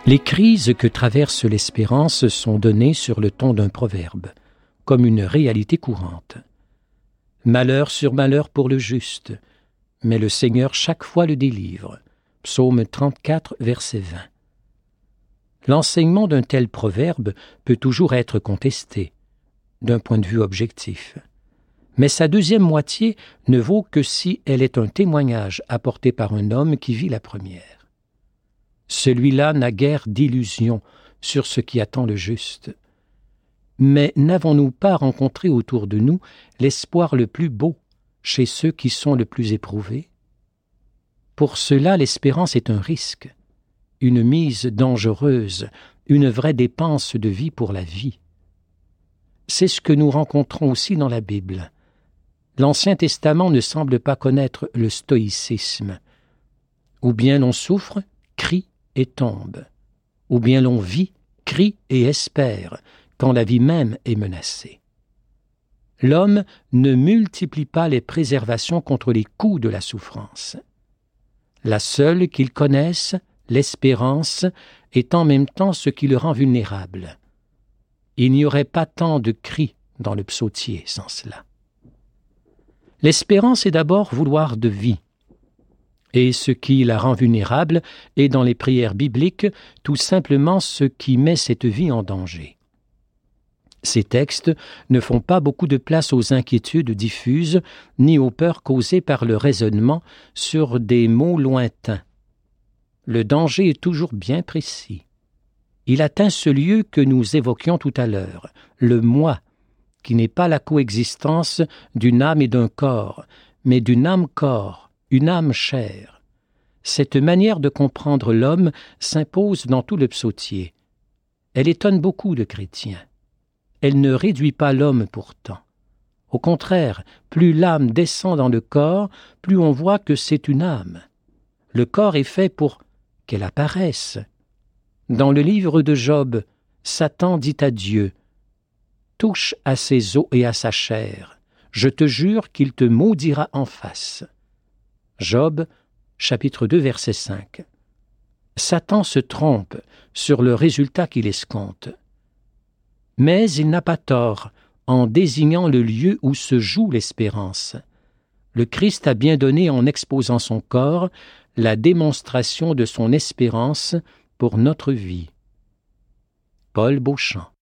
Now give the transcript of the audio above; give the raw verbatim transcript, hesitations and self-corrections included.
Les crises que traverse l'espérance sont données sur le ton d'un proverbe, comme une réalité courante. Malheur sur malheur pour le juste, mais le Seigneur chaque fois le délivre. Psaume trente-quatre, verset vingt. L'enseignement d'un tel proverbe peut toujours être contesté, d'un point de vue objectif. Mais sa deuxième moitié ne vaut que si elle est un témoignage apporté par un homme qui vit la première. Celui-là n'a guère d'illusion sur ce qui attend le juste. Mais n'avons-nous pas rencontré autour de nous l'espoir le plus beau chez ceux qui sont le plus éprouvés? Pour cela, l'espérance est un risque, une mise dangereuse, une vraie dépense de vie pour la vie. C'est ce que nous rencontrons aussi dans la Bible. L'Ancien Testament ne semble pas connaître le stoïcisme. Ou bien l'on souffre, crie et tombe. Ou bien l'on vit, crie et espère, quand la vie même est menacée. L'homme ne multiplie pas les préservations contre les coups de la souffrance. La seule qu'il connaisse, l'espérance, est en même temps ce qui le rend vulnérable. Il n'y aurait pas tant de cris dans le psautier sans cela. L'espérance est d'abord vouloir de vie. Et ce qui la rend vulnérable est dans les prières bibliques tout simplement ce qui met cette vie en danger. Ces textes ne font pas beaucoup de place aux inquiétudes diffuses ni aux peurs causées par le raisonnement sur des mots lointains. Le danger est toujours bien précis. Il atteint ce lieu que nous évoquions tout à l'heure, le moi, qui n'est pas la coexistence d'une âme et d'un corps, mais d'une âme-corps, une âme chair. Cette manière de comprendre l'homme s'impose dans tout le psautier. Elle étonne beaucoup de chrétiens. Elle ne réduit pas l'homme pourtant. Au contraire, plus l'âme descend dans le corps, plus on voit que c'est une âme. Le corps est fait pour qu'elle apparaisse. Dans le livre de Job, Satan dit à Dieu « Touche à ses os et à sa chair, je te jure qu'il te maudira en face. » Job, chapitre deux, verset cinq. Satan se trompe sur le résultat qu'il escompte. Mais il n'a pas tort en désignant le lieu où se joue l'espérance. Le Christ a bien donné en exposant son corps la démonstration de son espérance pour notre vie. Paul Beauchamp.